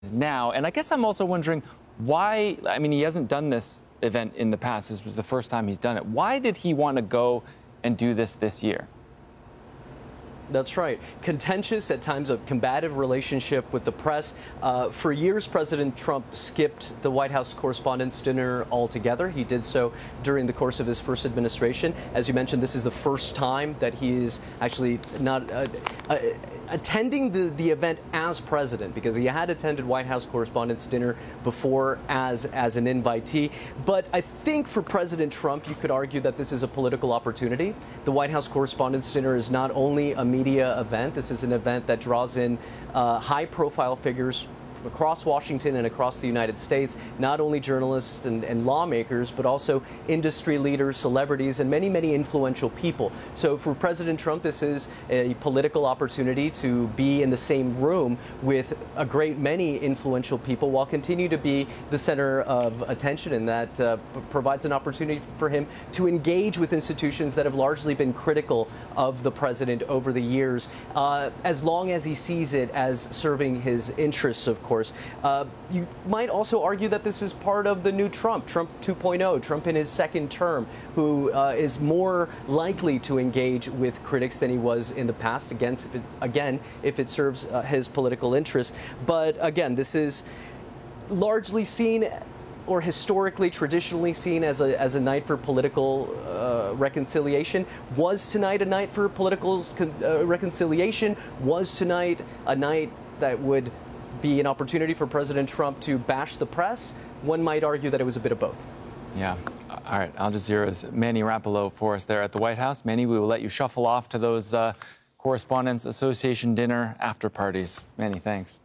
now. And I guess I'm also wondering why, I mean, he hasn't done this event in the past. This was the first time he's done it. Why did he want to go and do this year? That's right. Contentious, at times a combative relationship with the press. For years, President Trump skipped the White House Correspondents' Dinner altogether. He did so during the course of his first administration. As you mentioned, this is the first time that he is actually not attending the event as president, because he had attended White House Correspondents' Dinner before as an invitee. But I think for President Trump, you could argue that this is a political opportunity. The White House Correspondents' Dinner is not only a media event. This is an event that draws in high-profile figures across Washington and across the United States, not only journalists and lawmakers, but also industry leaders, celebrities, and many, many influential people. So for President Trump, this is a political opportunity to be in the same room with a great many influential people while continue to be the center of attention, and that provides an opportunity for him to engage with institutions that have largely been critical of the president over the years, as long as he sees it as serving his interests, of course. You might also argue that this is part of the new Trump 2.0, Trump in his second term, who is more likely to engage with critics than he was in the past, if it serves his political interests. But again, this is largely seen, or historically, traditionally seen, as a night for political reconciliation. Was tonight a night for political reconciliation? Was tonight a night that would be an opportunity for President Trump to bash the press? One might argue that it was a bit of both. Yeah. All right. Al Jazeera's Manny Rapallo for us there at the White House. Manny, we will let you shuffle off to those Correspondents Association dinner after parties. Manny, thanks.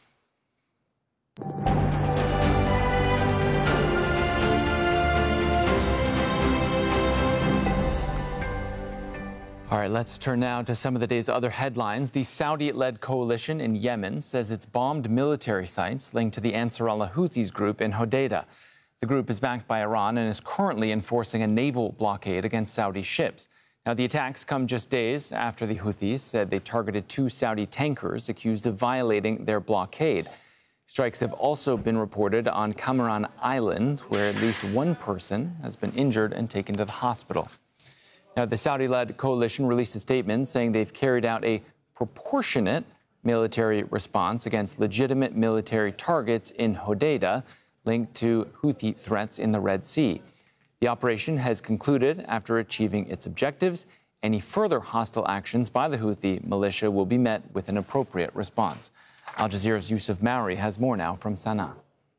All right, let's turn now to some of the day's other headlines. The Saudi-led coalition in Yemen says it's bombed military sites linked to the Ansar Allah Houthis group in Hodeidah. The group is backed by Iran and is currently enforcing a naval blockade against Saudi ships. Now, the attacks come just days after the Houthis said they targeted 2 Saudi tankers accused of violating their blockade. Strikes have also been reported on Kamaran Island, where at least one person has been injured and taken to the hospital. Now, the Saudi-led coalition released a statement saying they've carried out a proportionate military response against legitimate military targets in Hodeidah linked to Houthi threats in the Red Sea. The operation has concluded after achieving its objectives. Any further hostile actions by the Houthi militia will be met with an appropriate response. Al Jazeera's Yusuf Mauri has more now from Sana'a.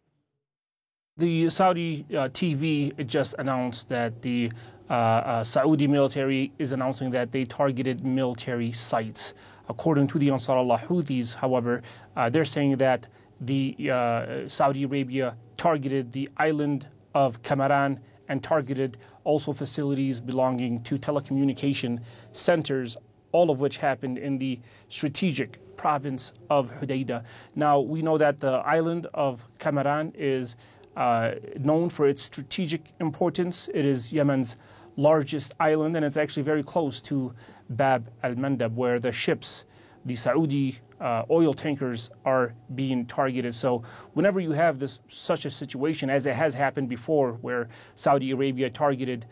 The Saudi TV just announced that the Saudi military is announcing that they targeted military sites. According to the Ansar Allah Houthis, however, they're saying that the Saudi Arabia targeted the island of Kamaran and targeted also facilities belonging to telecommunication centers, all of which happened in the strategic province of Hodeidah. Now, we know that the island of Kamaran is known for its strategic importance. It is Yemen's largest island, and it's actually very close to Bab al-Mandab, where the ships, the Saudi oil tankers, are being targeted. So whenever you have such a situation, as it has happened before, where Saudi Arabia targeted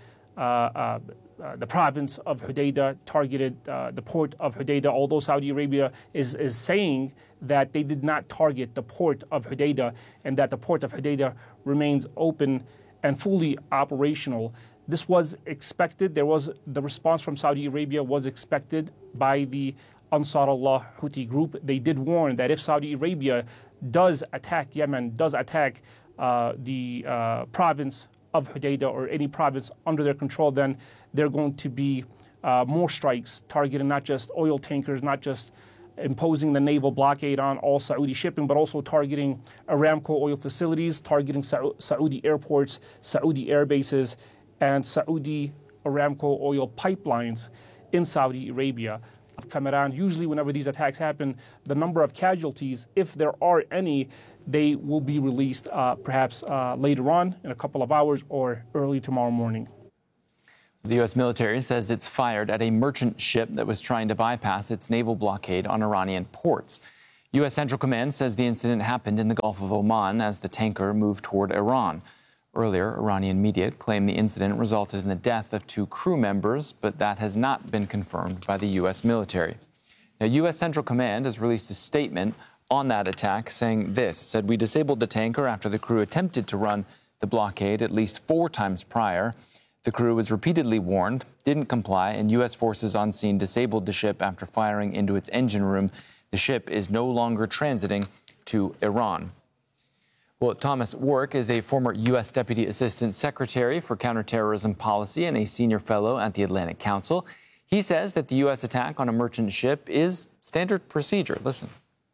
the province of Hodeidah, targeted the port of Hodeidah, although Saudi Arabia is saying that they did not target the port of Hodeidah and that the port of Hodeidah remains open and fully operational. This was expected. The response from Saudi Arabia was expected by the Ansar Allah Houthi group. They did warn that if Saudi Arabia does attack Yemen, does attack the province of Hodeidah or any province under their control, then they're going to be more strikes targeting not just oil tankers, not just imposing the naval blockade on all Saudi shipping, but also targeting Aramco oil facilities, targeting Saudi airports, Saudi air bases, and Saudi Aramco oil pipelines in Saudi Arabia. Kamaran, usually whenever these attacks happen, the number of casualties, if there are any, they will be released perhaps later on in a couple of hours or early tomorrow morning. The U.S. military says it's fired at a merchant ship that was trying to bypass its naval blockade on Iranian ports. U.S. Central Command says the incident happened in the Gulf of Oman as the tanker moved toward Iran. Earlier, Iranian media claimed the incident resulted in the death of 2 crew members, but that has not been confirmed by the U.S. military. Now, U.S. Central Command has released a statement on that attack saying this. It said, "We disabled the tanker after the crew attempted to run the blockade at least 4 times prior. The crew was repeatedly warned, didn't comply, and U.S. forces on scene disabled the ship after firing into its engine room. The ship is no longer transiting to Iran." Well, Thomas Work is a former U.S. Deputy Assistant Secretary for Counterterrorism Policy and a senior fellow at the Atlantic Council. He says that the U.S. attack on a merchant ship is standard procedure. Listen.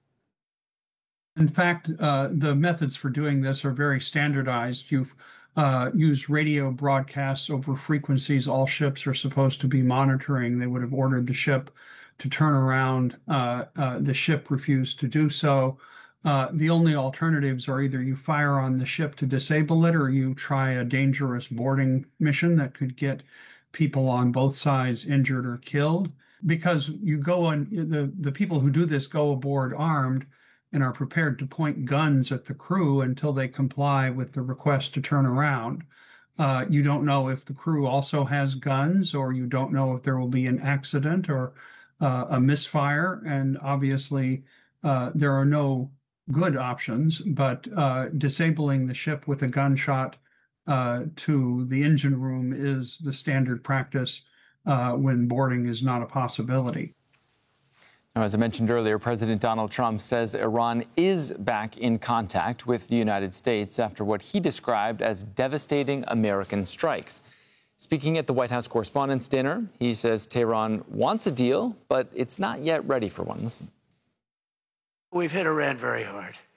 In fact, the methods for doing this are very standardized. You've used radio broadcasts over frequencies all ships are supposed to be monitoring. They would have ordered the ship to turn around. The ship refused to do so. The only alternatives are either you fire on the ship to disable it or you try a dangerous boarding mission that could get people on both sides injured or killed. Because you go on, the people who do this go aboard armed and are prepared to point guns at the crew until they comply with the request to turn around. You don't know if the crew also has guns, or you don't know if there will be an accident or a misfire. And obviously, there are no good options, but disabling the ship with a gunshot to the engine room is the standard practice when boarding is not a possibility. Now, as I mentioned earlier, President Donald Trump says Iran is back in contact with the United States after what he described as devastating American strikes. Speaking at the White House Correspondents' Dinner, he says Tehran wants a deal, but it's not yet ready for one. Listen. We've hit Iran very hard.